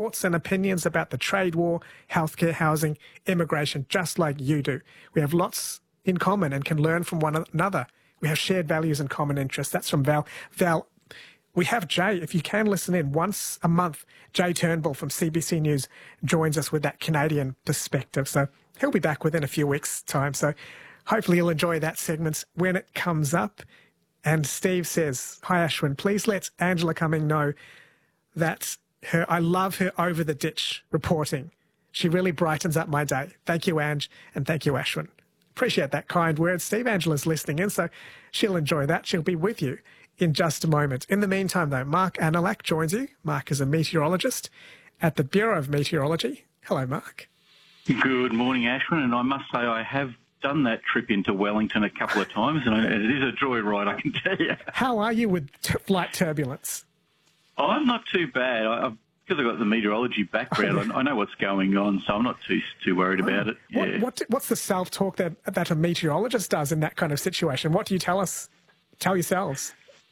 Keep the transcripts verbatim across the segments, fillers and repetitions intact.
thoughts and opinions about the trade war, healthcare, housing, immigration, just like you do. We have lots in common and can learn from one another. We have shared values and common interests. That's from Val. Val, we have Jay. If you can listen in once a month, Jay Turnbull from C B C News joins us with that Canadian perspective. So he'll be back within a few weeks' time. So hopefully you'll enjoy that segment when it comes up. And Steve says, hi, Ashwin, please let Angela Cumming know that her I love her over-the-ditch reporting. She really brightens up my day. Thank you, Ange, and thank you, Ashwin. Appreciate that kind word, Steve. Angela's listening in, so she'll enjoy that. She'll be with you in just a moment. In the meantime, though, Mark Anilak joins you. Mark is a meteorologist at the Bureau of Meteorology. Hello, Mark. Good morning, Ashwin, and I must say I have done that trip into Wellington a couple of times, and it is a joyride, I can tell you. How are you with t- flight turbulence? Oh, I'm not too bad. I, I've, because I've got the meteorology background, I, I know what's going on, so I'm not too too worried about it. Yeah. What, what, what's the self-talk that, that a meteorologist does in that kind of situation? What do you tell us, tell yourselves?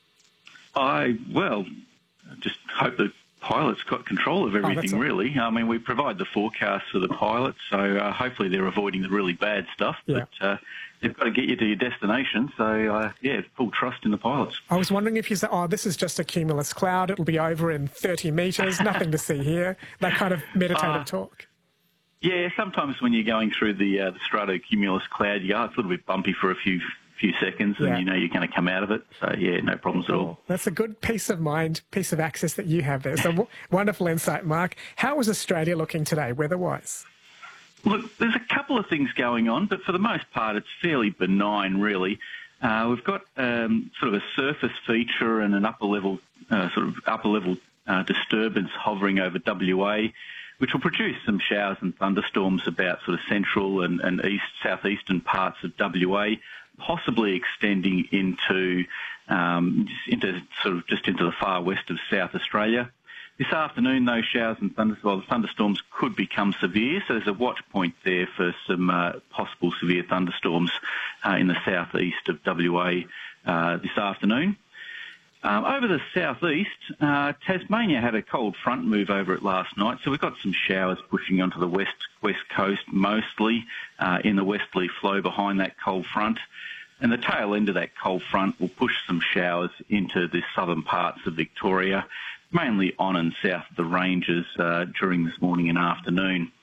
I, well, just hope that pilots got control of everything, oh, really. I mean, we provide the forecast for the pilots, so uh, hopefully they're avoiding the really bad stuff. Yeah. But uh, they've got to get you to your destination, so, uh, yeah, full trust in the pilots. I was wondering if you said, oh, this is just a cumulus cloud, it'll be over in thirty metres, nothing to see here, that kind of meditative uh, talk. Yeah, sometimes when you're going through the, uh, the stratocumulus cloud, you go, it's a little bit bumpy for a few few seconds and yeah. you know you're going to come out of it. So, yeah, no problems at all. That's a good peace of mind, piece of access that you have there. So, w- wonderful insight, Mark. How is Australia looking today, weather-wise? Look, there's a couple of things going on, but for the most part it's fairly benign, really. Uh, we've got um, sort of a surface feature and an upper-level uh, sort of upper-level uh, disturbance hovering over W A, which will produce some showers and thunderstorms about sort of central and, and east, southeastern parts of W A, possibly extending into um, just into sort of just into the far west of South Australia. This afternoon, those showers and thunderstorms, well, the thunderstorms could become severe, so there's a watch point there for some uh, possible severe thunderstorms uh, in the southeast of W A uh, this afternoon. Um, over the southeast, uh, Tasmania had a cold front move over it last night, so we've got some showers pushing onto the west west coast, mostly uh, in the westerly flow behind that cold front. And the tail end of that cold front will push some showers into the southern parts of Victoria, mainly on and south of the ranges uh, during this morning and afternoon.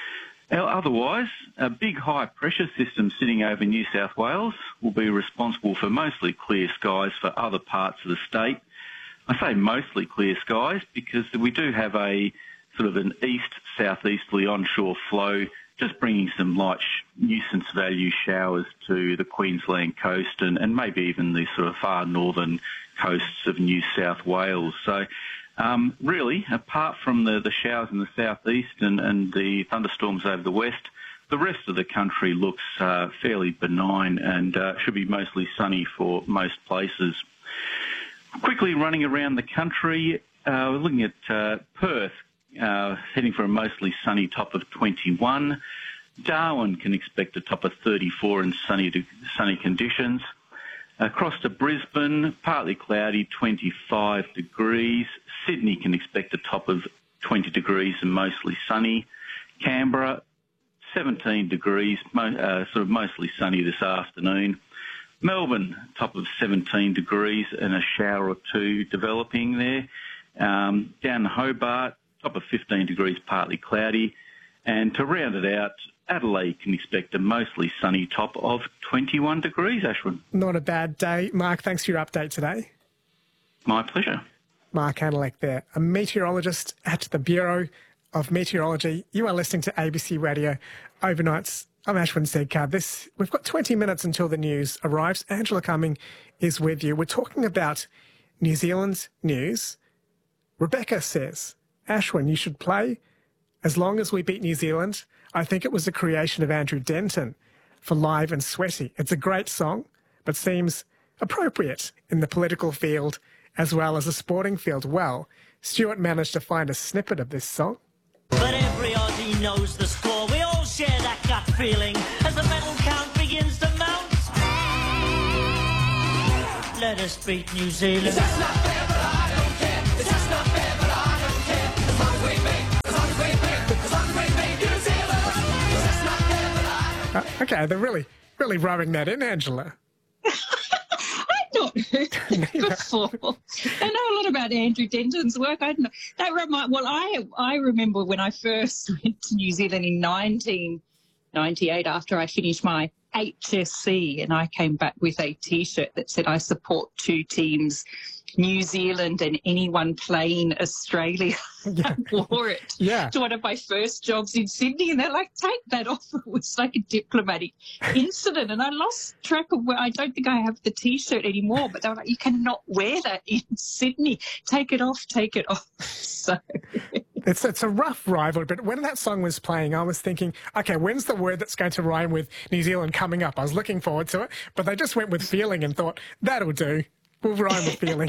Otherwise, a big high-pressure system sitting over New South Wales will be responsible for mostly clear skies for other parts of the state. I say mostly clear skies because we do have a sort of an east-southeasterly onshore flow, just bringing some light nuisance value showers to the Queensland coast and, and maybe even the sort of far northern coasts of New South Wales. So um, really, apart from the, the showers in the southeast and, and the thunderstorms over the west, the rest of the country looks uh, fairly benign and uh, should be mostly sunny for most places. Quickly running around the country, uh, we're looking at uh, Perth, uh, heading for a mostly sunny top of twenty-one. Darwin can expect a top of thirty-four and sunny to, sunny conditions. Across to Brisbane, partly cloudy, twenty-five degrees. Sydney can expect a top of twenty degrees and mostly sunny. Canberra, seventeen degrees, uh, sort of mostly sunny this afternoon. Melbourne, top of seventeen degrees and a shower or two developing there. Um, down in Hobart, top of fifteen degrees, partly cloudy. And to round it out, Adelaide can expect a mostly sunny top of twenty-one degrees, Ashwin. Not a bad day. Mark, thanks for your update today. My pleasure. Mark Anilak there, a meteorologist at the Bureau of Meteorology. You are listening to A B C Radio Overnights. I'm Ashwin Sedkar. This, we've got twenty minutes until the news arrives. Angela Cumming is with you. We're talking about New Zealand's news. Rebecca says, Ashwin, you should play As Long As We Beat New Zealand. I think it was the creation of Andrew Denton for Live and Sweaty. It's a great song, but seems appropriate in the political field as well as the sporting field. Well, Stuart managed to find a snippet of this song. But every Aussie knows the score. We all share that gut feeling as the medal count begins to mount. Let us beat New Zealand. It's just not fair, but I don't care. It's just not fair, but I don't care. As long as we beat, as Okay, they're really, really rubbing that in, Angela. I'd not heard that before. I know a lot about Andrew Denton's work. I know that remind. Well, I I remember when I first went to New Zealand in nineteen ninety-eight after I finished my H S C, and I came back with a T-shirt that said I support two teams, New Zealand and anyone playing Australia. Yeah. I wore it Yeah. to one of my first jobs in Sydney, and they're like, take that off. It was like a diplomatic incident, and I lost track of where. I don't think I have the T-shirt anymore, but they were like, you cannot wear that in Sydney. Take it off, take it off. So It's it's a rough rivalry, but when that song was playing, I was thinking, okay, when's the word that's going to rhyme with New Zealand coming up? I was looking forward to it, but they just went with feeling and thought, that'll do. We'll rhyme with feeling.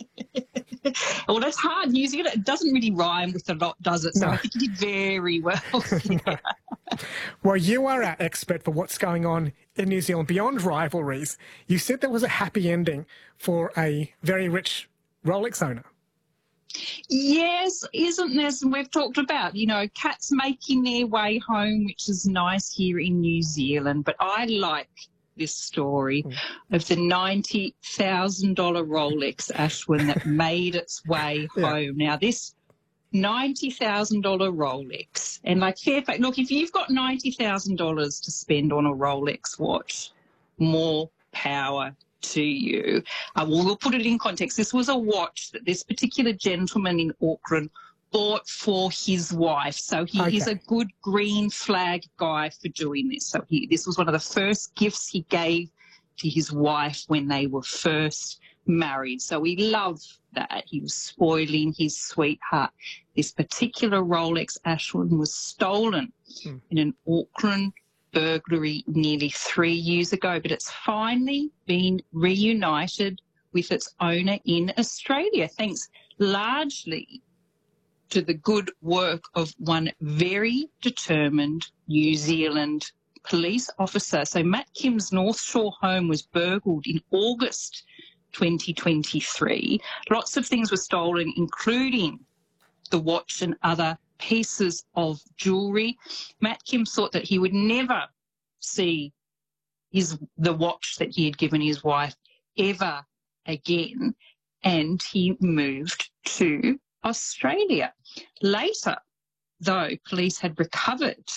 well, that's hard. New Zealand, it doesn't really rhyme with a lot, does it? So No. I think you did very well. No. Well, you are our expert for what's going on in New Zealand beyond rivalries. You said there was a happy ending for a very rich Rolex owner. Yes, isn't there? And we've talked about, you know, cats making their way home, which is nice here in New Zealand. But I like this story mm. of the ninety thousand dollars Rolex, Ashwin, that made its way yeah. home. Now, this ninety thousand dollars Rolex, and like Fairfax, look, if you've got ninety thousand dollars to spend on a Rolex watch, more power to you. Uh, well, we'll put it in context. This was a watch that this particular gentleman in Auckland bought for his wife. So he okay. is a good green flag guy for doing this. So he, this was one of the first gifts he gave to his wife when they were first married. So he loved that. He was spoiling his sweetheart. This particular Rolex, Ashwin, was stolen hmm. in an Auckland burglary nearly three years ago, but it's finally been reunited with its owner in Australia, thanks largely to the good work of one very determined New Zealand police officer. So Matt Kim's North Shore home was burgled in August twenty twenty-three. Lots of things were stolen, including the watch and other pieces of jewellery. Matt Kim thought that he would never see his the watch that he had given his wife ever again, and he moved to Australia. Later, though, police had recovered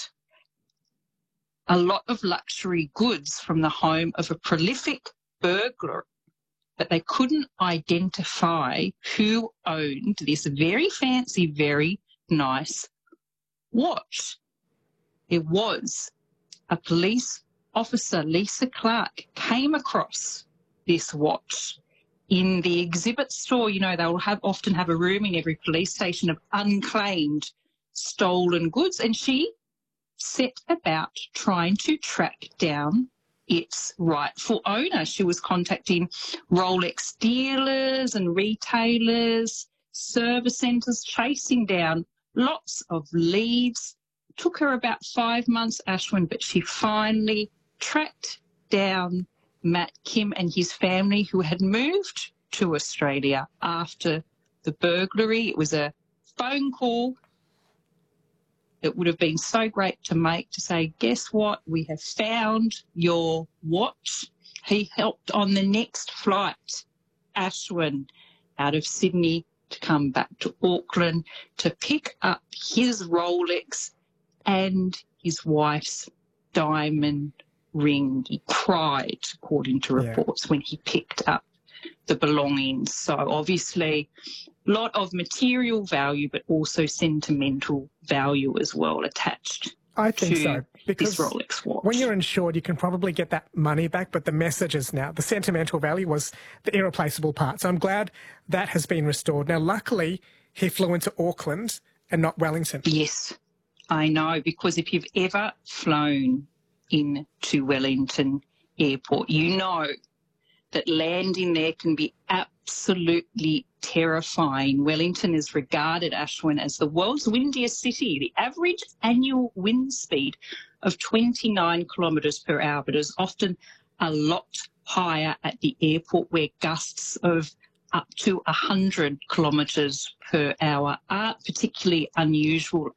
a lot of luxury goods from the home of a prolific burglar, but they couldn't identify who owned this very fancy, very nice watch. It was a police officer, Lisa Clark, came across this watch in the exhibit store. You know, they'll have often have a room in every police station of unclaimed stolen goods, and she set about trying to track down its rightful owner. She was contacting Rolex dealers and retailers, service centres, chasing down lots of leads. It took her about five months, Ashwin, but she finally tracked down Matt Kim and his family, who had moved to Australia after the burglary. It was a phone call that would have been so great to make, to say, guess what, we have found your watch. He helped on the next flight, Ashwin, out of Sydney to come back to Auckland to pick up his Rolex and his wife's diamond ring. He cried, according to reports, yeah. when he picked up the belongings. So obviously a lot of material value, but also sentimental value as well attached. I think to so, because this Rolex watch. When you're insured, you can probably get that money back, but the messages now, the sentimental value was the irreplaceable part. So I'm glad that has been restored. Now, luckily, he flew into Auckland and not Wellington. Yes, I know, because if you've ever flown into Wellington Airport, you know that landing there can be absolutely terrifying. Wellington is regarded, Ashwin, as the world's windiest city. The average annual wind speed of twenty-nine kilometres per hour, but is often a lot higher at the airport, where gusts of up to one hundred kilometres per hour are particularly unusual,